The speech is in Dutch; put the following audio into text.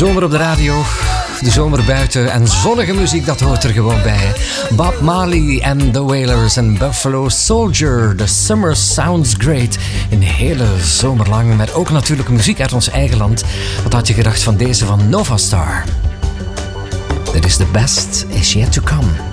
zomer op de radio, de zomer buiten en zonnige muziek, dat hoort er gewoon bij. Hè? Bob Marley and the Wailers en Buffalo Soldier. The summer sounds great. Een hele zomer lang, met ook natuurlijk muziek uit ons eigen land. Wat had je gedacht van deze van Nova Star? That is the best is yet to come.